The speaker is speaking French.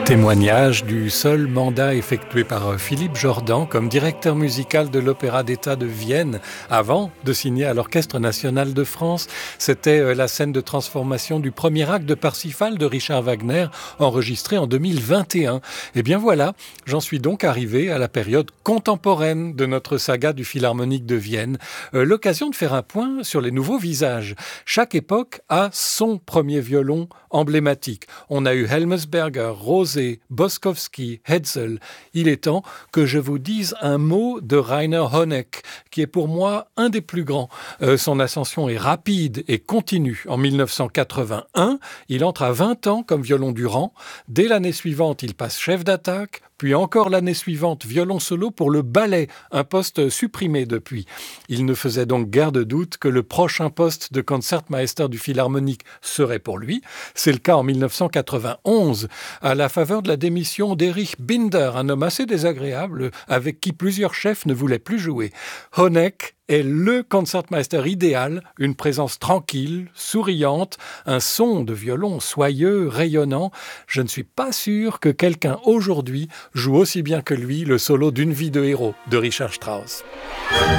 Témoignage du seul mandat effectué par Philippe Jordan comme directeur musical de l'Opéra d'État de Vienne avant de signer à l'Orchestre national de France. C'était la scène de transformation du premier acte de Parsifal de Richard Wagner enregistré en 2021. Et bien voilà, j'en suis donc arrivé à la période contemporaine de notre saga du Philharmonique de Vienne. L'occasion de faire un point sur les nouveaux visages. Chaque époque a son premier violon emblématique. On a eu Helmesberger, Rosé, Boskowski, Hetzel. Il est temps que je vous dise un mot de Rainer Honeck, qui est pour moi un des plus grands. Son ascension est rapide et continue. En 1981, il entre à 20 ans comme violon du rang. Dès l'année suivante, il passe chef d'attaque. Puis encore l'année suivante, violon solo pour le ballet, un poste supprimé depuis. Il ne faisait donc guère de doute que le prochain poste de Concertmeister du Philharmonique serait pour lui. C'est le cas en 1991, à la faveur de la démission d'Erich Binder, un homme assez désagréable avec qui plusieurs chefs ne voulaient plus jouer. Honeck est le concertmeister idéal, une présence tranquille, souriante, un son de violon soyeux, rayonnant. Je ne suis pas sûr que quelqu'un aujourd'hui joue aussi bien que lui le solo d'une vie de héros de Richard Strauss.